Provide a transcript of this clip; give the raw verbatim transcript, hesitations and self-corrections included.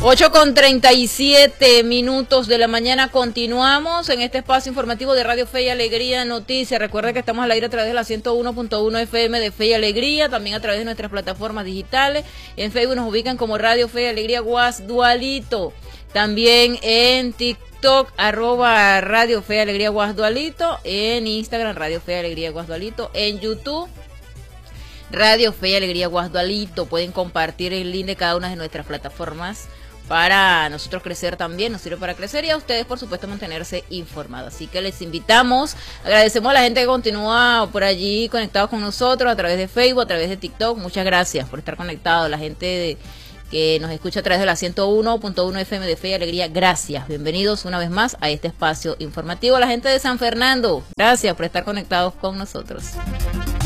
ocho con treinta y siete minutos de la mañana, continuamos en este espacio informativo de Radio Fe y Alegría Noticias. Recuerden que estamos al aire a través de la ciento uno punto uno F M de Fe y Alegría, también a través de nuestras plataformas digitales. En Facebook nos ubican como Radio Fe y Alegría Guasdualito, también en TikTok, arroba Radio Fe y Alegría Guasdualito, en Instagram Radio Fe y Alegría Guasdualito, en YouTube Radio Fe y Alegría Guasdualito. Pueden compartir el link de cada una de nuestras plataformas para nosotros crecer también, nos sirve para crecer y a ustedes, por supuesto, mantenerse informados. Así que les invitamos, agradecemos a la gente que continúa por allí conectados con nosotros a través de Facebook, a través de TikTok. Muchas gracias por estar conectados, la gente de, que nos escucha a través de la ciento uno punto uno F M de Fe y Alegría. Gracias, bienvenidos una vez más a este espacio informativo. A la gente de San Fernando, gracias por estar conectados con nosotros.